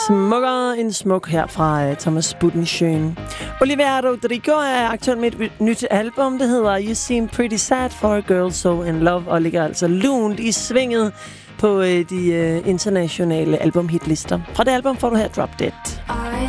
Smukkere end smuk her fra Thomas Budensjøen. Olivia Rodrigo er aktuelt med et nyt album, det hedder You Seem Pretty Sad for a Girl So In Love, og ligger altså lunt i svinget på de internationale albumhitlister. Fra det album får du her Drop Dead. I